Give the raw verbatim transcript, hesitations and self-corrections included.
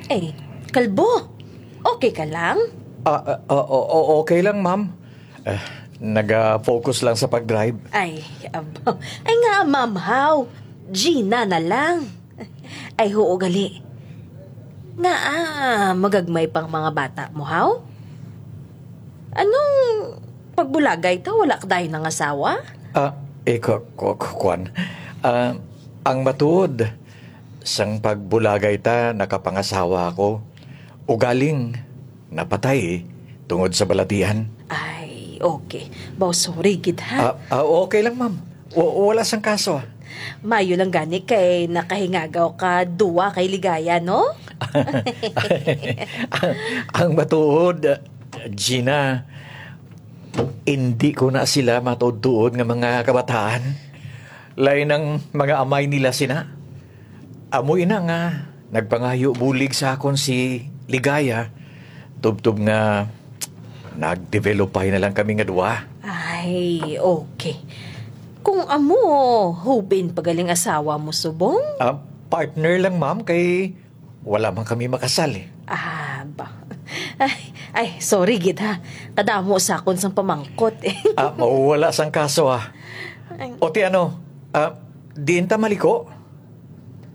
Eh, kalbo, okay ka lang? Ah, ah, ah, o- o- okay lang, ma'am. Eh, nag-focus lang sa pag-drive. Ay, aba. Ay nga, Ma'am How. Gina na lang. Ay, hoo gali. Nga ah, magagmay pang mga bata mo, How? Anong pagbulagay ta? Wala ka dahil ng asawa? Ah, eh, ku- ku- ku- kuwan. Ah, ang matuod, sang pagbulagay ta, nakapangasawa ako. Ugaling, napatay eh, tungod sa balatian. Ay, okay. Baw, sorry, gid ha. Ah, ah, okay lang, ma'am. W- wala sang kaso. ah. Mayo lang gani kay nakahingagaw ka duwa kay ligaya, no? ang, ang matuod, ah, Gina, hindi ko na sila matuod-tuod ng mga kabataan. Lain ng mga amay nila sina. Amoy na nga, nagpangayo bulig sa akon si Ligaya. Tubtub nga, nag-developay na lang kami nga duwa. Ay, okay. Kung amo, hubin pagaling asawa mo, subong? Ah, partner lang, ma'am, kay wala man kami makasal eh. Ah, ba. Ay, ay, sorry, gid ha. Kadamo sa akon sang pamangkot eh. Ah, mawala sang kaso ah. Ay, O ti ano, ah, diin ta maliko?